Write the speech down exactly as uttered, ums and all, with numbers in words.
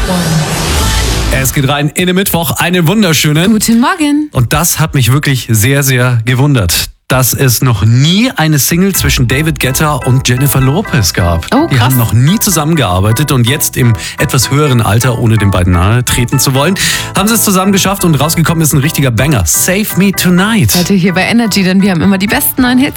Es geht rein in den Mittwoch, einen wunderschönen. Guten Morgen. Und das hat mich wirklich sehr, sehr gewundert, dass es noch nie eine Single zwischen David Guetta und Jennifer Lopez gab. Oh, Die krass. haben noch nie zusammengearbeitet und jetzt im etwas höheren Alter, ohne den beiden nahe treten zu wollen, haben sie es zusammen geschafft und rausgekommen ist ein richtiger Banger. Save Me Tonight. Heute hier bei Energy, denn wir haben immer die besten neuen Hits.